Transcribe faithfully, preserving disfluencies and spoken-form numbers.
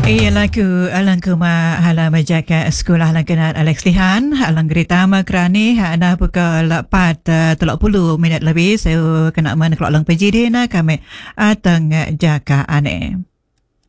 Ialah ku alang kuma hala majaka sekolah alang kenal Alex Lihan alang geritama kerani ada pukul empat teluk puluh minit lebih saya kena mana kalau alang pejidina kami atang jaka ane.